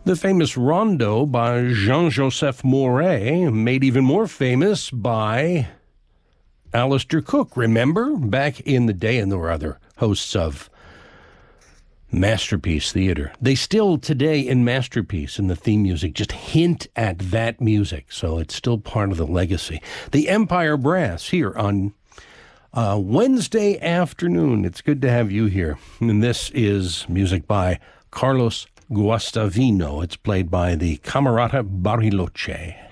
The famous Rondo by Jean-Joseph Mouret, made even more famous by Alistair Cook. Remember? Back in the day, and there were other hosts of Masterpiece Theater. They still today in Masterpiece, in the theme music, just hint at that music. So it's still part of the legacy. The Empire Brass here on Wednesday afternoon. It's good to have you here. And this is music by Carlos Guastavino. It's played by the Camerata Bariloche.